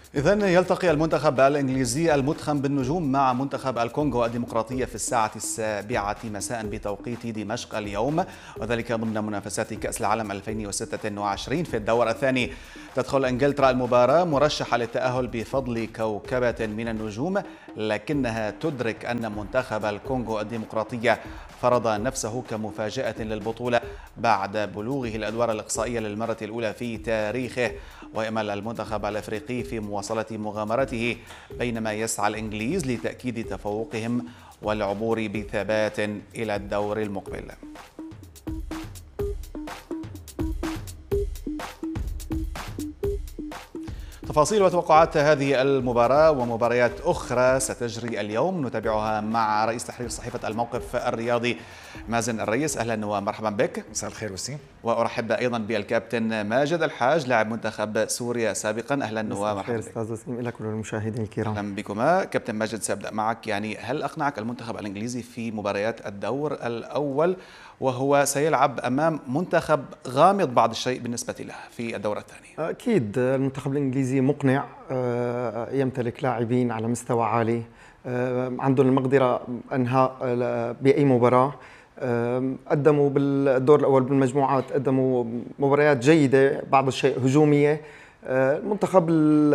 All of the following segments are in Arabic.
إذن يلتقي المنتخب الإنجليزي المتخم بالنجوم مع منتخب الكونغو الديمقراطية في الساعة 7 مساء بتوقيت دمشق اليوم، وذلك ضمن منافسات كأس العالم 2026 في الدور الثاني. تدخل إنجلترا المباراة مرشحة للتأهل بفضل كوكبة من النجوم، لكنها تدرك أن منتخب الكونغو الديمقراطية فرض نفسه كمفاجأة للبطولة بعد بلوغه الأدوار الإقصائية للمرة الأولى في تاريخه، ويأمل المنتخب الأفريقي في مواصلة مغامرته بينما يسعى الإنجليز لتأكيد تفوقهم والعبور بثبات إلى الدور المقبل. تفاصيل وتوقعات هذه المباراة ومباريات أخرى ستجري اليوم نتابعها مع رئيس تحرير صحيفة الموقف الرياضي مازن الريس. أهلا ومرحبا بك. مساء الخير وسيم. وأرحب أيضا بالكابتن ماجد الحاج لاعب منتخب سوريا سابقا. أهلا ومرحبا بك. أستاذ وسيم لك وللمشاهدين الكرام. أهلا بكما. كابتن ماجد، سأبدأ معك. هل أقنعك المنتخب الإنجليزي في مباريات الدور الأول وهو سيلعب أمام منتخب غامض بعض الشيء بالنسبة له في الدور الثاني؟ أكيد المنتخب الإنجليزي مقنع، يمتلك لاعبين على مستوى عالي، عندهم المقدرة أنهاء بأي مباراة. قدموا بالدور الأول بالمجموعات، قدموا مباريات جيدة بعض الشيء هجومية. المنتخب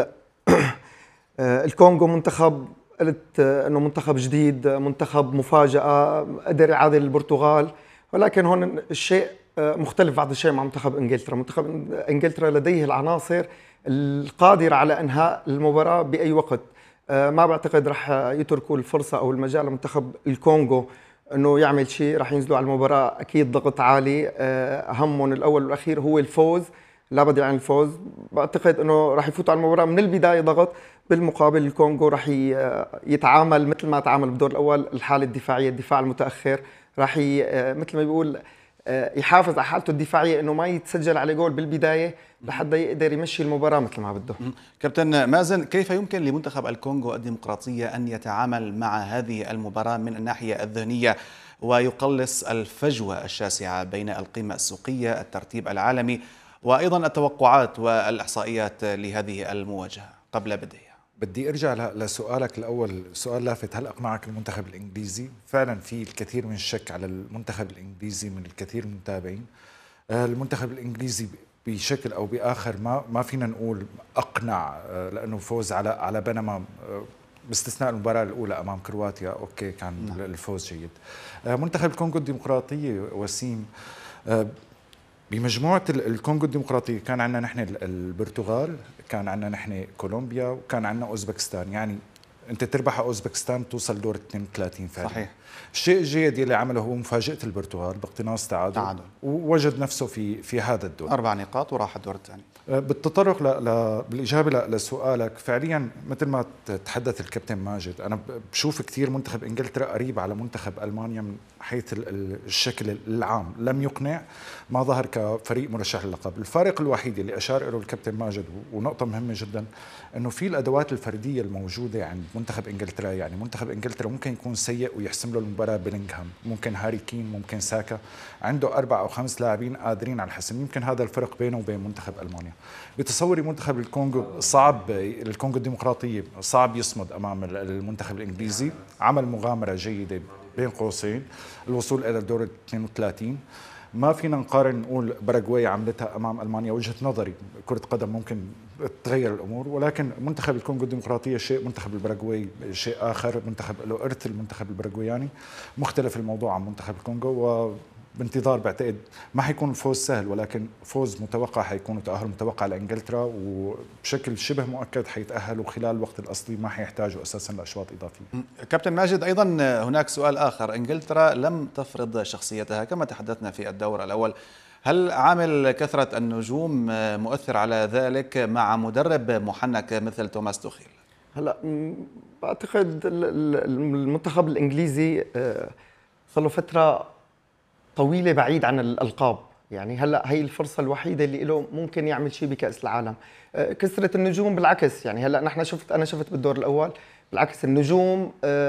الكونغو منتخب، قلت أنه منتخب جديد، منتخب مفاجأة، قدر يعادل البرتغال، ولكن هون الشيء مختلف بعض الشيء مع منتخب انجلترا. منتخب انجلترا لديه العناصر القادرة على انهاء المباراة بأي وقت. ما بعتقد رح يتركوا الفرصة او المجال لمنتخب الكونغو انه يعمل شيء. رح ينزلوا على المباراة اكيد ضغط عالي، همهم الاول والاخير هو الفوز، لا بديل عن الفوز. بعتقد انه رح يفوتوا على المباراة من البداية ضغط. بالمقابل الكونغو رح يتعامل مثل ما تعامل بالدور الاول، الحالة الدفاعية، الدفاع المتأخر، راح مثل ما بيقول يحافظ على حالته الدفاعيه انه ما يتسجل عليه جول بالبدايه لحتى يقدر يمشي المباراه مثل ما بده. كابتن مازن، كيف يمكن لمنتخب الكونغو الديمقراطيه ان يتعامل مع هذه المباراه من الناحيه الذهنيه ويقلص الفجوه الشاسعه بين القيمه السوقيه، الترتيب العالمي، وايضا التوقعات والاحصائيات لهذه المواجهه قبل بداية؟ بدي ارجع لسؤالك الاول، سؤال لافت: هل اقنعك المنتخب الانجليزي؟ فعلا في الكثير من الشك على المنتخب الانجليزي من الكثير من المتابعين. المنتخب الانجليزي بشكل او باخر ما فينا نقول اقنع، لانه فوز على بنما باستثناء المباراه الاولى امام كرواتيا، اوكي كان الفوز جيد. منتخب الكونغو الديمقراطيه وسيم، بمجموعة الكونغو الديمقراطية كان عندنا نحن البرتغال، كان عندنا نحن كولومبيا، وكان عندنا أوزبكستان. يعني أنت تربح أوزبكستان توصل دور 32 فعلا. صحيح. الشيء الجيد اللي عمله هو مفاجأة البرتغال باقتناص تعادل، ووجد نفسه في هذا الدور 4 نقاط وراح الدور الثاني. بالتطرق بالإجابة لسؤالك، فعليا مثل ما تحدث الكابتن ماجد، أنا بشوف كثير منتخب إنجلترا قريب على منتخب ألمانيا من حيث الشكل العام. لم يقنع، ما ظهر كفريق مرشح للقب. الفارق الوحيد اللي أشار له الكابتن ماجد، ونقطة مهمة جدا، أنه في الأدوات الفردية الموجودة عند منتخب إنجلترا. يعني منتخب إنجلترا ممكن يكون سيء ويحسم له المباراة بيلينغهام، ممكن هاري كين، ممكن ساكا، عنده 4 أو 5 لاعبين قادرين على الحسم. يمكن هذا الفرق بينه وبين منتخب ألمانيا. بتصوري منتخب الكونغو صعب، الكونغو الديمقراطية صعب يصمد أمام المنتخب الإنجليزي. عمل مغامرة جيدة بين قوسين الوصول إلى الدور 32. ما فينا نقارن نقول باراغواي عملتها امام المانيا، وجهه نظري كره قدم ممكن تغير الامور، ولكن منتخب الكونغو الديمقراطيه شيء، منتخب الباراغواي شيء اخر. منتخب له ارث المنتخب الباراغواياني، مختلف الموضوع عن منتخب الكونغو. وبانتظار بعتقد ما حيكون الفوز سهل، ولكن فوز متوقع، حيكون تاهل متوقع لانجلترا، وبشكل شبه مؤكد حيتاهلوا خلال الوقت الاصلي، ما حيحتاجوا اساسا لاشواط اضافيه. كابتن ماجد، ايضا هناك سؤال اخر. انجلترا لم تفرض شخصيتها كما تحدثنا في الدور الاول. هل عامل كثره النجوم مؤثر على ذلك مع مدرب محنك مثل توماس توخيل؟ هلا بعتقد المنتخب الانجليزي صار له فتره طويله بعيد عن الالقاب. يعني هلا هي الفرصه الوحيده اللي له ممكن يعمل شيء بكاس العالم. كثره النجوم بالعكس، يعني هلا انا شفت بالدور الاول بالعكس النجوم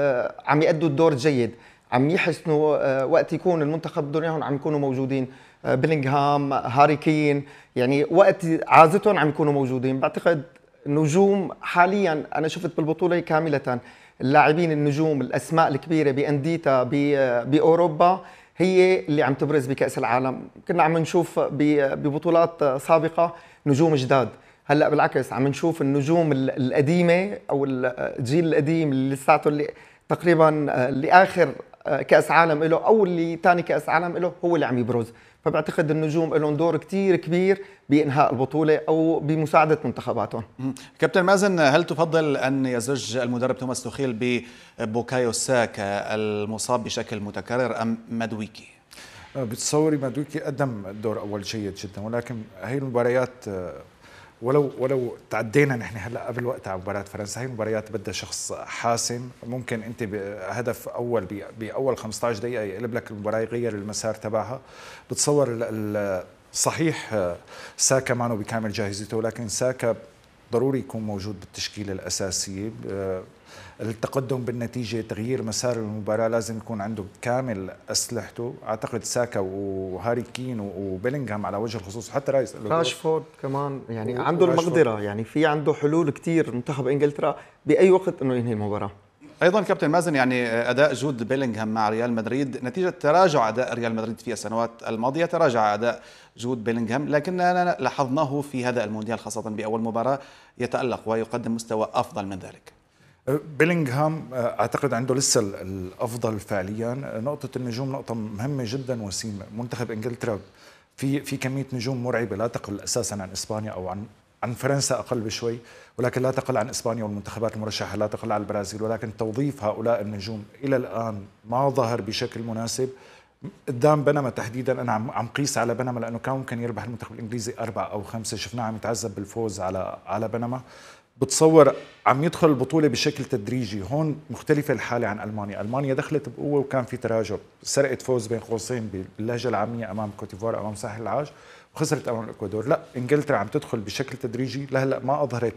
عم يأدوا الدور جيد، عم يحسنوا وقت يكون المنتخب بدهم اياهم عم يكونوا موجودين. بيلينغهام، هاري كين، يعني وقت عازتهم عم يكونوا موجودين. بعتقد نجوم حاليا انا شفت بالبطوله كامله اللاعبين النجوم الاسماء الكبيره بانديتها باوروبا هي اللي عم تبرز بكاس العالم. كنا عم نشوف ببطولات سابقه نجوم جداد، هلا بالعكس عم نشوف النجوم القديمه او الجيل القديم اللي لساته اللي تقريبا لاخر كاس عالم له او اللي ثاني كاس عالم له هو اللي عم يبرز. فبعتقد النجوم لهم دور كتير كبير بإنهاء البطولة أو بمساعدة منتخباتهم. كابتن مازن، هل تفضل أن يزج المدرب توماس توخيل ببوكايو ساكا المصاب بشكل متكرر أم مادويكي؟ بتصوري مادويكي قدم دور أول جيد جدا، ولكن هي المباريات ولو تعدينا نحن هلا قبل وقت على مباراه فرنسا، هي المباريات بدها شخص حاسم. ممكن انت بهدف اول باول 15 دقيقه يقلب لك المباراه، يغير المسار تبعها. بتصور صحيح ساكا مانو بكامل جاهزيته، ولكن ساكا ضروري يكون موجود بالتشكيله الاساسيه. التقدم بالنتيجه، تغيير مسار المباراه، لازم يكون عنده كامل اسلحته. اعتقد ساكا وهاري كين وبيلينغهام على وجه الخصوص، حتى راشفورد كمان يعني عنده المقدره، يعني في عنده حلول كثير منتخب انجلترا باي وقت انه ينهي المباراه. ايضا كابتن مازن، يعني اداء جود بيلينغهام مع ريال مدريد نتيجه تراجع اداء ريال مدريد في السنوات الماضيه، تراجع اداء جود بيلينغهام، لكننا لاحظناه في هذا المونديال خاصه باول مباراه يتالق ويقدم مستوى افضل من ذلك. بيلينغهام اعتقد عنده لسه الافضل فعليا. نقطه النجوم نقطه مهمه جدا وسيمه. منتخب انجلترا في كميه نجوم مرعبه لا تقل اساسا عن اسبانيا او عن فرنسا، اقل بشوي، ولكن لا تقل عن اسبانيا والمنتخبات المرشحه، لا تقل عن البرازيل. ولكن توظيف هؤلاء النجوم الى الان ما ظهر بشكل مناسب. قدام بنما تحديدا انا عم قيس على بنما، لانه كان ممكن يربح المنتخب الانجليزي 4 أو 5، شفناه عم يتعذب بالفوز على بنما. بتصور عم يدخل البطولة بشكل تدريجي. هون مختلفة الحالة عن ألمانيا دخلت بقوة وكان في تراجع، سرقت فوز بين قوسين باللهجة العامية أمام كوتيفوار، أمام ساحل العاج، وخسرت أمام الإكوادور. لا، إنجلترا عم تدخل بشكل تدريجي، لهلا ما أظهرت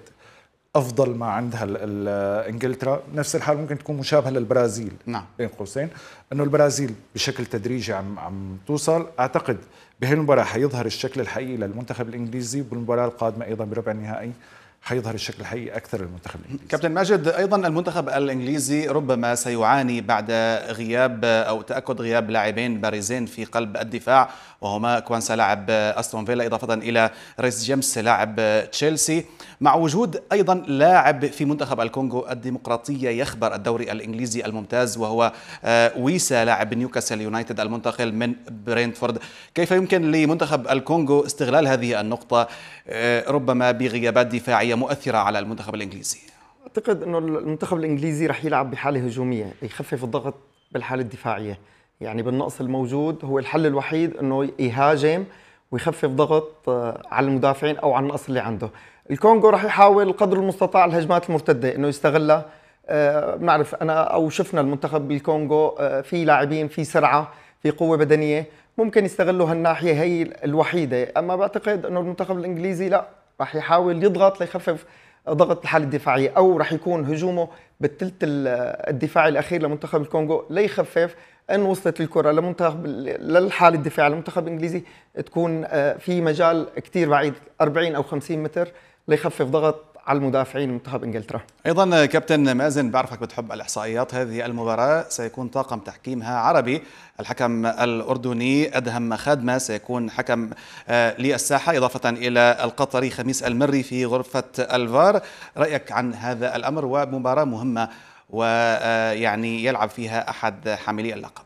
أفضل ما عندها إنجلترا. نفس الحال ممكن تكون مشابهة للبرازيل، نعم، بين قوسين، أنه البرازيل بشكل تدريجي عم توصل. أعتقد بهي المباراة حيظهر الشكل الحقيقي للمنتخب الإنجليزي، بالمباراة القادمة أيضا بربع النهائي حيظهر الشكل الحقيقي أكثر للمنتخب الإنجليزي. كابتن ماجد، أيضا المنتخب الإنجليزي ربما سيعاني بعد غياب أو تأكد غياب لاعبين بارزين في قلب الدفاع، وهما كوانسا لاعب أستون فيلا إضافة إلى ريس جيمس لاعب تشيلسي، مع وجود أيضا لاعب في منتخب الكونغو الديمقراطية يخبر الدوري الإنجليزي الممتاز، وهو ويسا لاعب نيوكاسل يونايتد المنتقل من برينتفورد. كيف يمكن لمنتخب الكونغو استغلال هذه النقطة ربما بغيابات دفاعية مؤثرة على المنتخب الإنجليزي؟ أعتقد أنه المنتخب الإنجليزي رح يلعب بحالة هجومية يخفف الضغط بالحالة الدفاعية. يعني بالنقص الموجود هو الحل الوحيد أنه يهاجم ويخفف ضغط على المدافعين أو على النقص اللي عنده. الكونغو رح يحاول قدر المستطاع الهجمات المرتدة أنه يستغلها. بنعرف أنا أو شفنا المنتخب بالكونغو في لاعبين في سرعة، في قوة بدنية، ممكن يستغلوا هالناحية هي الوحيدة. أما بعتقد أنه المنتخب الإنجليزي لا، رح يحاول يضغط ليخفف ضغط الحالة الدفاعية، أو رح يكون هجومه بالثلث الدفاعي الأخير لمنتخب الكونغو ليخفف أن وصلت الكرة للحالة الدفاعية للمنتخب الإنجليزي تكون في مجال كتير بعيد 40 أو 50 متر ليخفف ضغط على المدافعين منتخب انجلترا. ايضا كابتن مازن، بعرفك بتحب الاحصائيات، هذه المباراه سيكون طاقم تحكيمها عربي، الحكم الاردني ادهم خادمه سيكون حكم للساحه، اضافه الى القطري خميس المري في غرفه الفار. رايك عن هذا الامر، ومباراه مهمه ويعني يلعب فيها احد حاملي اللقب؟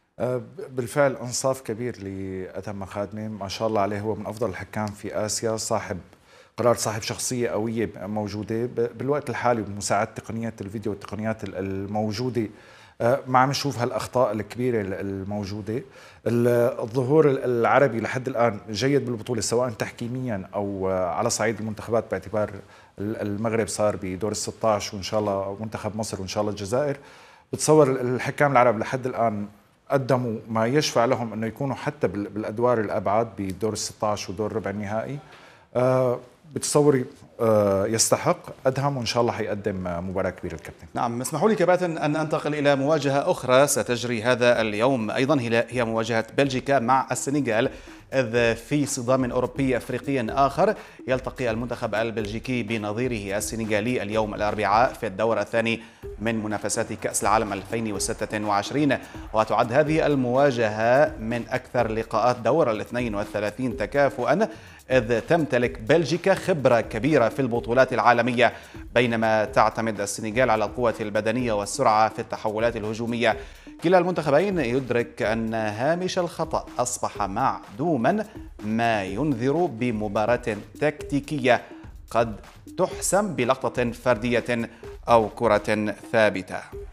بالفعل انصاف كبير لادهم خادمه، ما شاء الله عليه، هو من افضل الحكام في اسيا، صاحب قرار، صاحب شخصية قوية موجودة بالوقت الحالي بمساعدة تقنيات الفيديو والتقنيات الموجودة. ما عم نشوف هالأخطاء الكبيرة الموجودة. الظهور العربي لحد الآن جيد بالبطولة، سواء تحكيميا أو على صعيد المنتخبات، باعتبار المغرب صار بدور ال16 وإن شاء الله منتخب مصر وإن شاء الله الجزائر. بتصور الحكام العرب لحد الآن قدموا ما يشفع لهم أنه يكونوا حتى بالأدوار الأبعد بدور ال16 ودور ربع النهائي. بتصوري يستحق أدهم، وإن شاء الله حيقدم مباراة كبيرة الكابتن. نعم، اسمحوا لي كباتن أن أنتقل إلى مواجهة أخرى ستجري هذا اليوم أيضا، هي مواجهة بلجيكا مع السنغال. إذ في صدام أوروبي أفريقي آخر يلتقي المنتخب البلجيكي بنظيره السنغالي اليوم الأربعاء في الدور الثاني من منافسات كأس العالم 2026. وتعد هذه المواجهة من أكثر لقاءات دور 32 تكافؤا، إذ تمتلك بلجيكا خبرة كبيرة في البطولات العالمية، بينما تعتمد السنغال على القوة البدنية والسرعة في التحولات الهجومية. كلا المنتخبين يدرك أن هامش الخطأ أصبح معدوما، ما ينذر بمباراة تكتيكية قد تحسم بلقطة فردية أو كرة ثابتة.